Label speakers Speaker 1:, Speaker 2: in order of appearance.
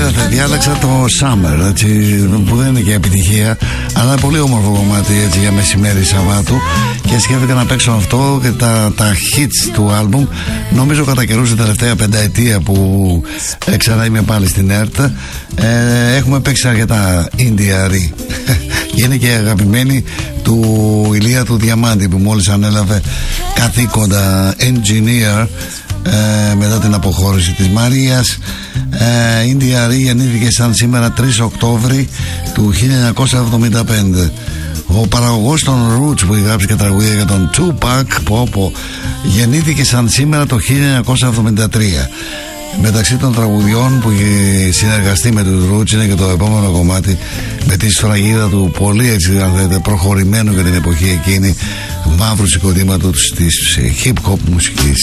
Speaker 1: είδατε, διάλεξα το Summer, έτσι, που δεν είναι και επιτυχία, αλλά πολύ όμορφο κομμάτι, έτσι, για μεσημέρι Σαββάτου, και σκέφτηκα να παίξω αυτό και τα hits του άλμπουμ. Νομίζω κατά καιρούς την τελευταία πενταετία που ξανά είμαι πάλι στην ΕΡΤ, έχουμε παίξει αρκετά India.Arie και είναι και αγαπημένη του Ηλία του Διαμάντη, που μόλις ανέλαβε καθήκοντα engineer μετά την αποχώρηση της Μαρίας. India.Arie γεννήθηκε σαν σήμερα 3 Οκτώβρη του 1975. Ο παραγωγός των Roots που γράψει και τραγουδία για τον Tupac, γεννήθηκε σαν σήμερα το 1973. Μεταξύ των τραγουδιών που έχει συνεργαστεί με τους Roots είναι και το επόμενο κομμάτι με τη σφραγίδα του, πολύ, έτσι, αν θέλετε, προχωρημένο για την εποχή εκείνη, μαύρου συγκροτήματος της hip hop μουσικής.